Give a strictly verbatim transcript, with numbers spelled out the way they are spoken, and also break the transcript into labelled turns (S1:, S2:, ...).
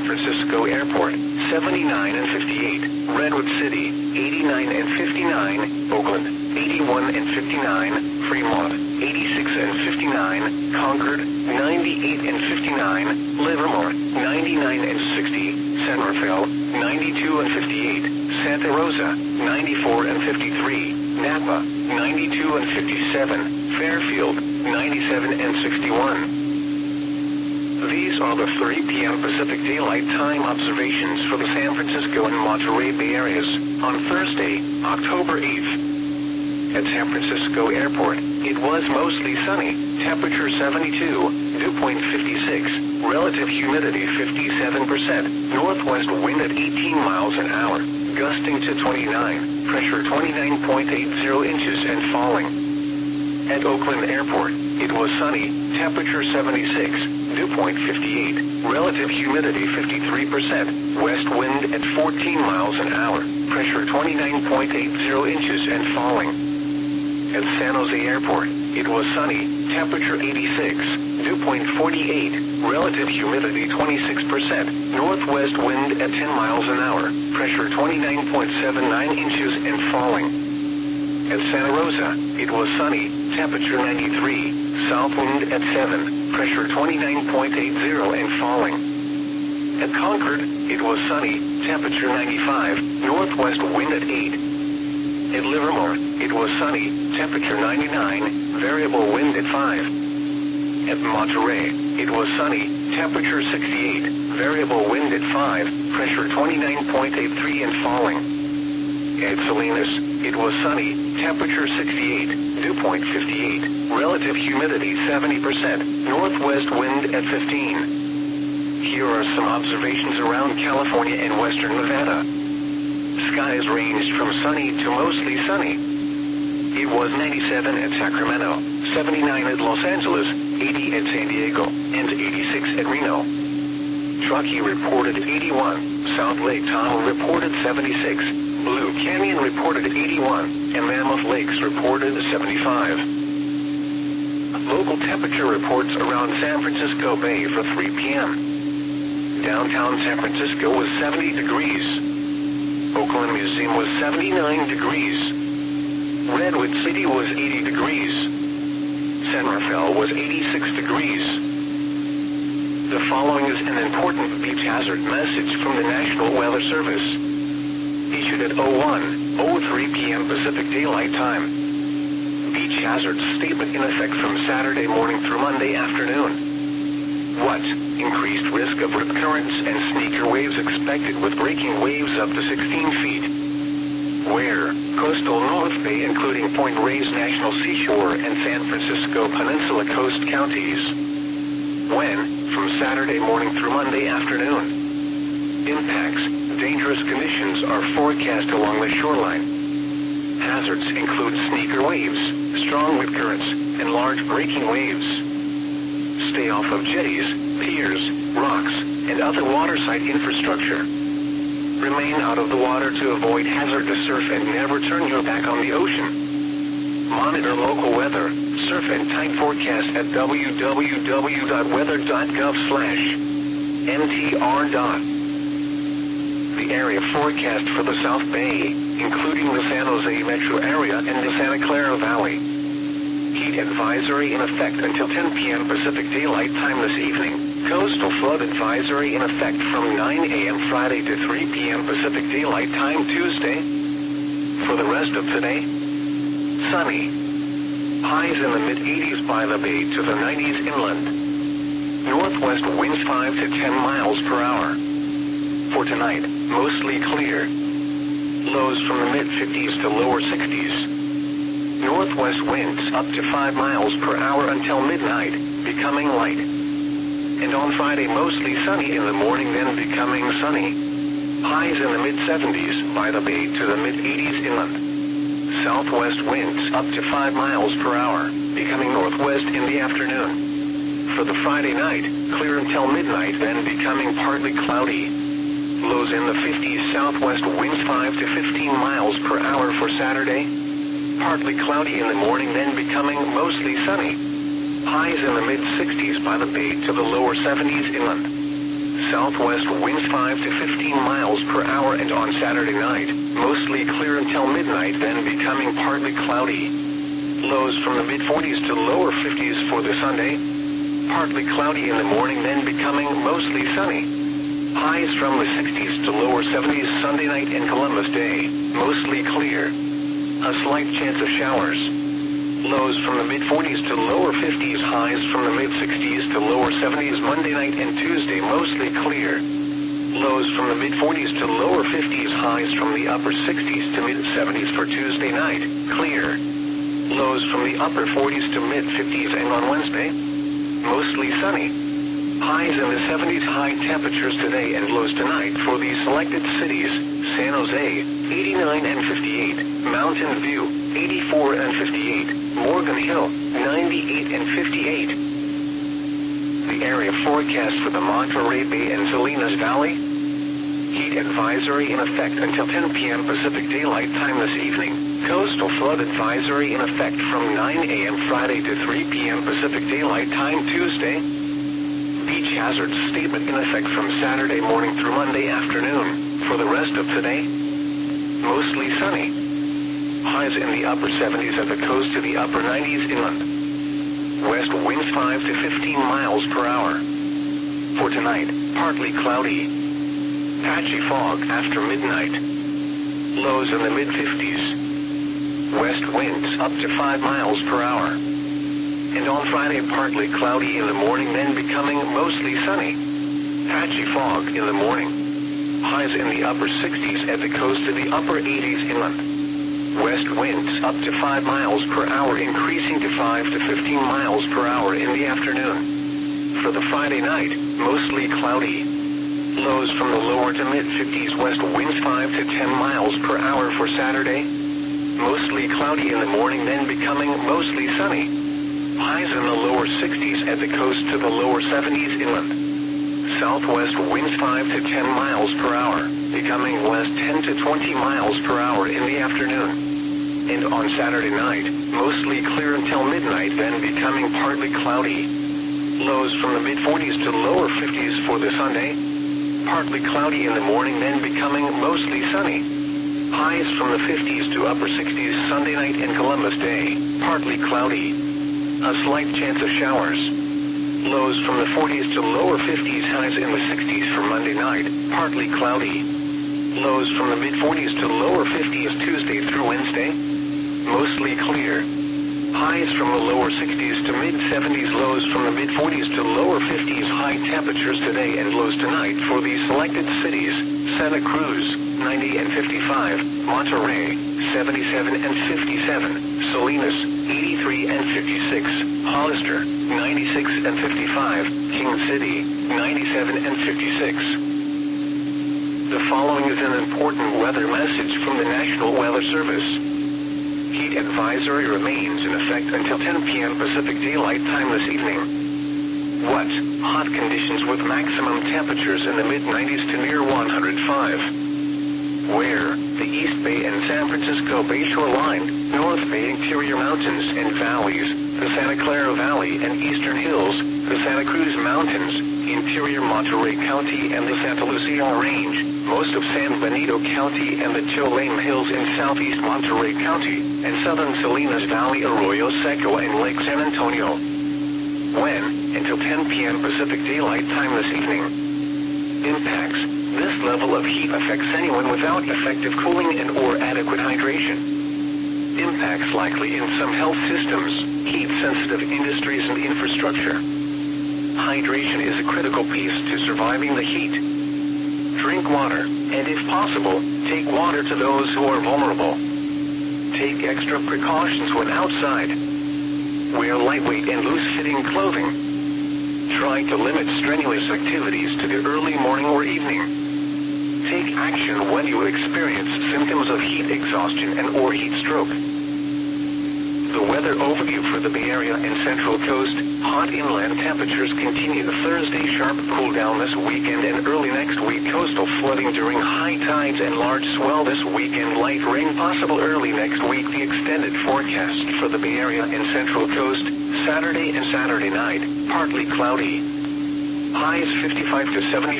S1: Francisco Airport, seventy-nine and fifty-eight. Redwood City, eighty-nine and fifty-nine. Oakland, eighty-one and fifty-nine. Fremont, eighty-six and fifty-nine. Concord, ninety-eight and fifty-nine. Livermore, ninety-nine and sixty. San Rafael, ninety-two and fifty-eight. Santa Rosa, ninety-four and fifty-three. Napa, ninety-two and fifty-seven. Fairfield, ninety-seven and sixty-one. These are the three p m Pacific Daylight Time observations for the San Francisco and Monterey Bay areas on Thursday, October eighth. At San Francisco Airport, it was mostly sunny, temperature seventy-two, dew point fifty-six, relative humidity fifty-seven percent, northwest wind at eighteen miles an hour, gusting to twenty-nine, pressure twenty-nine point eight zero inches and falling. At Oakland Airport, it was sunny, temperature seventy-six, dew point fifty-eight, relative humidity fifty-three percent, west wind at fourteen miles an hour, pressure twenty-nine point eight zero inches and falling. At San Jose Airport, it was sunny, temperature eighty-six, dew point forty-eight, relative humidity twenty-six percent, northwest wind at ten miles an hour, pressure twenty-nine point seven nine inches and falling. At Santa Rosa, it was sunny, temperature ninety-three, south wind at seven, pressure twenty-nine point eight zero and falling. At Concord, it was sunny, temperature ninety-five, northwest wind at eight. At Livermore, it was sunny, temperature ninety-nine, variable wind at five. At Monterey, it was sunny, temperature sixty-eight, variable wind at five, pressure twenty-nine point eight three and falling. At Salinas, it was sunny, temperature sixty-eight, dew point fifty-eight, relative humidity seventy percent, northwest wind at fifteen. Here are some observations around California and western Nevada. Skies ranged from sunny to mostly sunny. It was ninety-seven at Sacramento, seventy-nine at Los Angeles, eighty at San Diego, and eighty-six at Reno. Truckee reported eighty-one, South Lake Tahoe reported seventy-six, Blue Canyon reported eighty-one, and Mammoth Lakes reported seventy-five. Local temperature reports around San Francisco Bay for three p m Downtown San Francisco was seventy degrees. Oakland Museum was seventy-nine degrees. Redwood City was eighty degrees. San Rafael was eighty-six degrees. The following is an important beach hazard message from the National Weather Service. Issued at oh one oh three p m Pacific Daylight Time. Beach hazard statement in effect from Saturday morning through Monday afternoon. What? Increased risk of rip currents and sneaker waves expected with breaking waves up to sixteen feet. Where? Coastal North Bay including Point Reyes National Seashore and San Francisco Peninsula Coast counties. When? From Saturday morning through Monday afternoon. Impacts. Dangerous conditions are forecast along the shoreline. Hazards include sneaker waves, strong wind currents, and large breaking waves. Stay off of jetties, piers, rocks, and other waterside infrastructure. Remain out of the water to avoid hazardous surf and never turn your back on the ocean. Monitor local weather, surf and tide forecast at w w w dot weather dot gov slash m t r. The area forecast for the South Bay, including the San Jose metro area and the Santa Clara Valley. Heat advisory in effect until ten p m Pacific Daylight Time this evening. Coastal flood advisory in effect from nine a m Friday to three p m Pacific Daylight Time Tuesday. For the rest of today, sunny. Highs in the mid eighties by the bay to the nineties inland. Northwest winds five to ten miles per hour. For tonight, mostly clear. Lows from the mid fifties to lower sixties. Northwest winds up to five miles per hour until midnight, becoming light. And on Friday mostly sunny in the morning, then becoming sunny. Highs in the mid seventies by the bay to the mid eighties inland. Southwest winds up to five miles per hour, becoming northwest in the afternoon. For the Friday night, clear until midnight, then becoming partly cloudy. Lows in the fifties, southwest winds five to fifteen miles per hour for Saturday. Partly cloudy in the morning, then becoming mostly sunny. Highs in the mid sixties by the bay to the lower seventies inland. Southwest winds five to fifteen miles per hour, and on Saturday night, mostly clear until midnight, then becoming partly cloudy. Lows from the mid forties to lower fifties for the Sunday. Partly cloudy in the morning, then becoming mostly sunny. Highs from the sixties to lower seventies Sunday night and Columbus Day, mostly clear. A slight chance of showers. Lows from the mid forties to lower fifties, highs from the mid sixties to lower seventies Monday night and Tuesday, mostly clear. Lows from the mid forties to lower fifties, highs from the upper sixties to mid seventies for Tuesday night, clear. Lows from the upper forties to mid fifties, and on Wednesday, mostly sunny. Highs in the seventies, high temperatures today and lows tonight for the selected cities: San Jose, eighty-nine and fifty-eight, Mountain View, eighty-four and fifty-eight, Morgan Hill, ninety-eight and fifty-eight. The area forecast for the Monterey Bay and Salinas Valley. Heat advisory in effect until ten p m Pacific Daylight Time this evening. Coastal flood advisory in effect from nine a m Friday to three p m Pacific Daylight Time Tuesday. Beach hazards statement in effect from Saturday morning through Monday afternoon. For the rest of today, mostly sunny. Highs in the upper seventies at the coast to the upper nineties inland. West winds five to fifteen miles per hour. For tonight, partly cloudy. Patchy fog after midnight. Lows in the mid fifties. West winds up to five miles per hour. And on Friday, partly cloudy in the morning, then becoming mostly sunny. Patchy fog in the morning. Highs in the upper sixties at the coast to the upper eighties inland. West winds up to five miles per hour, increasing to five to fifteen miles per hour in the afternoon. For the Friday night, mostly cloudy. Lows from the lower to mid fifties, west winds five to ten miles per hour for Saturday. Mostly cloudy in the morning, then becoming mostly sunny. Highs in the lower sixties at the coast to the lower seventies inland. Southwest winds five to ten miles per hour, becoming west ten to twenty miles per hour in the afternoon. And on Saturday night, mostly clear until midnight, then becoming partly cloudy. Lows from the mid forties to lower fifties for the Sunday. Partly cloudy in the morning, then becoming mostly sunny. Highs from the fifties to upper sixties Sunday night and Columbus Day, partly cloudy. A slight chance of showers. Lows from the forties to lower fifties, highs in the sixties for Monday night, partly cloudy. Lows from the mid forties to lower fifties Tuesday through Wednesday, mostly clear. Highs from the lower sixties to mid seventies, lows from the mid forties to lower fifties, high temperatures today and lows tonight for the selected cities: Santa Cruz, ninety and fifty-five, Monterey, seventy-seven and fifty-seven, Salinas, eighty-three and fifty-six, Hollister, ninety-six and fifty-five, King City, ninety-seven and fifty-six. The following is an important weather message from the National Weather Service. Heat advisory remains in effect until ten p m Pacific Daylight Time this evening. What? Hot conditions with maximum temperatures in the mid nineties to near one hundred five. Where? The East Bay and San Francisco Bay shoreline, North Bay interior mountains and valleys, the Santa Clara Valley and eastern hills, the Santa Cruz Mountains, interior Monterey County and the Santa Lucia Range, most of San Benito County and the Cholame Hills in southeast Monterey County, and southern Salinas Valley, Arroyo Seco and Lake San Antonio. When? Until ten p m Pacific Daylight Time this evening. Impacts. This level of heat affects anyone without effective cooling and or adequate hydration. Impacts likely in some health systems, heat-sensitive industries and infrastructure. Hydration is a critical piece to surviving the heat. Drink water, and if possible, take water to those who are vulnerable. Take extra precautions when outside. Wear lightweight and loose-fitting clothing. Try to limit strenuous activities to the early morning or evening. Take action when you experience symptoms of heat exhaustion and or heat stroke. The weather overview for the Bay Area and Central Coast: hot inland temperatures continue Thursday, sharp cool down this weekend and early next week, coastal flooding during high tides and large swell this weekend, light rain possible early next week. The extended forecast for the Bay Area and Central Coast: Saturday and Saturday night, partly cloudy. Highs fifty-five to seventy.